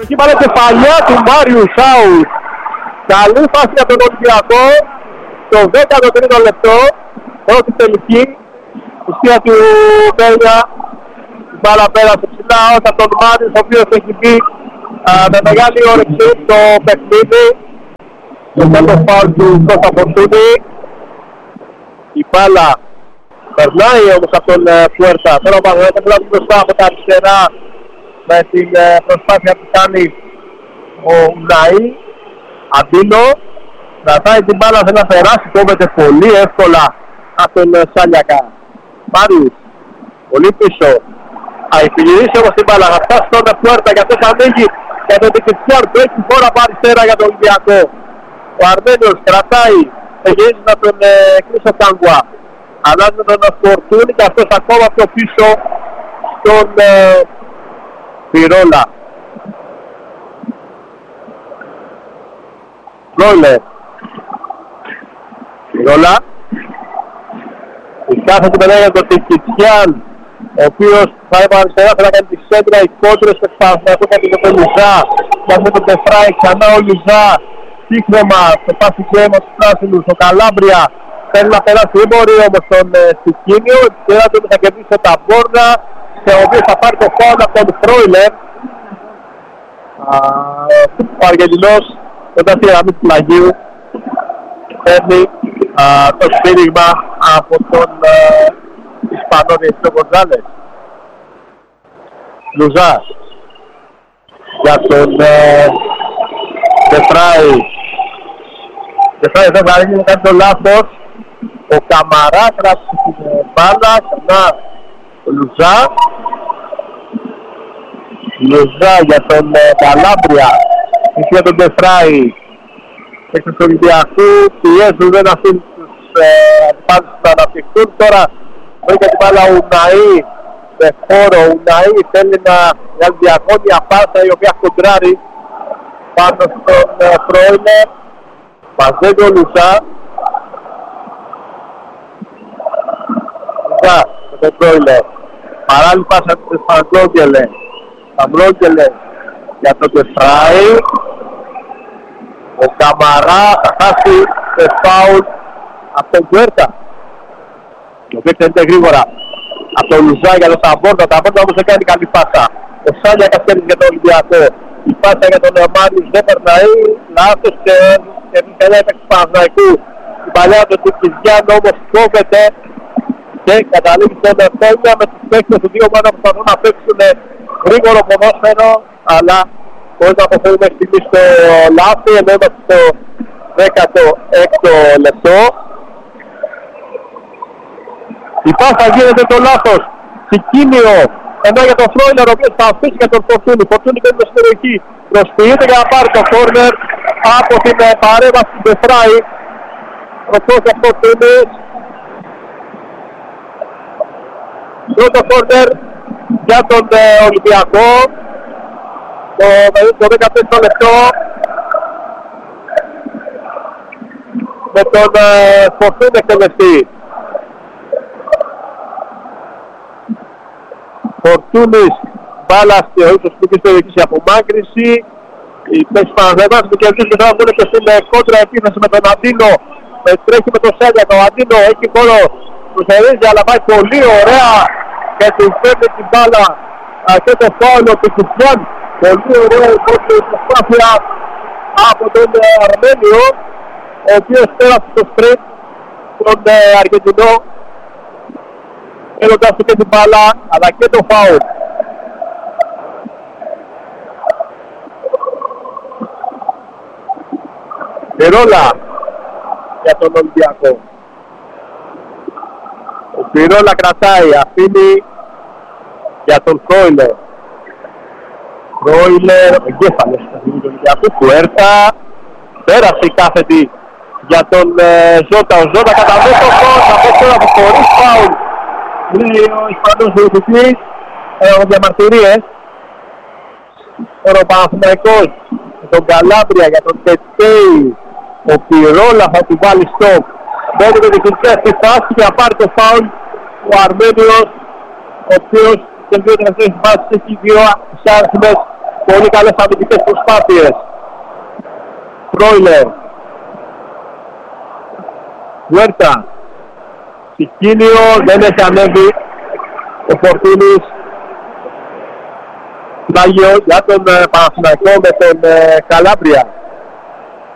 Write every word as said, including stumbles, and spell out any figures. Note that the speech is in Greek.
Εκεί πάλι κεφαλιά του Μάριου Σάου. Καλή φάση για τον Ολυμπιακό. Το δέκατο τρίτο λεπτό. Πρώτη τελική. Ουσία του Μπέλια. Η μπάλα πέρασε ψηλά ως από τον Μάριου, ο οποίος έχει μπει με μεγάλη όρεξη στο παιχνίδι. Το πρώτο φάουλ του Κώστα Φορτούνη. Η μπάλα περνάει όμως από τον Πουέρτα. Τώρα ο Παγωγέτας πρέπει μπροστά από τα αριστερά με την προσπάθεια που κάνει ο Ναΐ. Αντίνο κρατάει την μπάλα, θέλει να περάσει, κόβεται πολύ εύκολα από τον Σάλιακα. Μάριους, πολύ πίσω. Αηφιληρίσει όμως την μπάλα, θα φτάσει στον Πουέρτα και αυτός ανοίγει για τον Τικριστιάν που έχει χώρα από αριστερά για τον Ολυμπιακό. Ο Αρμένιος κρατάει, εγγύζει να τον κλείσει ο Κάγκουα. Αλλάζει τον Φορτούνη και αυτός ακόμα πιο πίσω στον Πυρόλα. Γκόλε. Πυρόλα. Η κάθε του πενάει για τον Τικιστιάν, ο οποίος θα έπα αριστερά, θα κάνει τη σέντρα, οι κόντρες και θα κάνει τον Λουζά. Και με τον Τεφράι ξανά ο Λουζά. Σύγχρεμα στο πάση κλέμα στους πράσινους, ο Καλάμπρια θέλει να περάσει, δεν μπορεί όμως τον Στικίνιο. Και θα τον θα κερδίσει τα μπόρνα, σε ο οποίος θα πάρει το φάουλ από τον Φρόιλερ. Ο Αργεντινός, όταν στη γραμμή του πλαγίου, παίρνει το στήριγμα από τον Ισπανό διευθυντή Γκονζάλες. Λουζάς για τον Τεφράι. Τεφράι δεν θα γίνει, κάνει το λάθος. Ο Καμαρά κράτησε την μπάλα, ξανά ο Λουζά. Λουζά για τον Καλάμπρια. Για τον Τεφράι. Έξω του Ολυμπιακού, πιέζουν, δεν αφήνουν τους αντιπάλους να αναπτυχθούν. Τώρα βρήκα την μπάλα ο Ουναΐ σε χώρο. Ο Ουναΐ θέλει να κάνει διαγώνια πάσα η οποία κοντράρει πάνω στον Φρόιλερ. Μαζεύει ο Λουζά. Λουζά με τον Φρόιλερ. Παράλληλη πάσα του Σταμπρόγγελε. Σταμπρόγγελε για τον Τεφράι. Ο Καμαρά θα χάσει το φάουλ από τον Κουέρτα. Ο οποίος έρχεται γρήγορα από τον Λουζά για τον Ταμπόρτα. Ταμπόρτα όμως δεν κάνει καλή πάσα. Ο Σάλια καφέρει για τον Ολυμπιακό. Η πάσα για τον Μάριους δεν περνάει. Λάθος και η καλιά έπαιξε του Παναθηναϊκού. Η παλιά του Τικιστιάν όμως κόβεται και καταλήγει στον Εφόλια με τους παίκτες του δύο μάνα που προσπαθούν να παίξουν γρήγορο ποδόσφαιρο, αλλά χωρίς να αποφέρουν μέχρι στιγμή στο λάθη, ενώ είμαστε στο δέκατο έκτο λεπτό. Η πάσα γίνεται το λάθος. Σικίνιο, ενώ για τον Φρόιλερ, ο οποίος θα αφήσει για τον Φορτούνη. Φορτούνη παίρνει στην περιοχή, προσποιείται για να πάρει το κόρνερ από την παρέμβαση του Τεφράι. Προχώς αυτό Φορτούνης. Πρώτο κόρνερ για τον ε, Ολυμπιακό. Το, το δεκαπέντε λεπτό με τον ε, Φορτούνη εκτελεστή. Φορτούνης μπάλα στο ίσως που είχε στο απομάκρυση. Η θέση Παναθηναϊκού του κερδίσει και τώρα βγουν και στην κόντρα επίθεση με τον Αντίνο. Τρέχει με τον Σέλια, ο Αντίνο έχει χώρο του θερίζει, αλλά πάει πολύ ωραία και του φέρνει την μπάλα και το φάουλ του Κουτιάν. Πολύ ωραία η προσπάθεια από τον Αρμένιο, ο οποίος πέρασε το σπριτ τον Αργεντινό, παίρνοντας του και την μπάλα αλλά και το φάουλ. Πυρόλα για τον Ολυμπιακό. Ο Πυρόλα κρατάει, αφήνει για τον Φρόιλερ. Φρόιλερ, εγκέφαλος του Ολυμπιακού, Κουέρτα. Πέρασε η κάθετη για τον ε, Ζώτα. Ο Ζώτα κατά μέσο φάουλ, από τώρα από χωρίς φάουλ. Λέει ο Ισπανός διαιτητής, ε, διαμαρτυρίες. Τώρα ο Παναθηναϊκός με τον Καλάμπρια για τον Τετέι. Ο Πυρόλα θα του βάλει στόπ. Μπαίνει με την Τουρκία στη φάση και θα πάρει το φάουλ ο Αρμένιος, ο οποίος σε δύο τελευταίες φάσεις έχει δύο εισάρθμες Πολύ καλές αμυντικές προσπάθειες. Φρόιλερ. Βουέρτα. Σικίλιο, δεν έχει ανέβει ο Φορτούνης. Πλάγιο για τον ε, Παναθηναϊκό με τον ε, Καλάμπρια.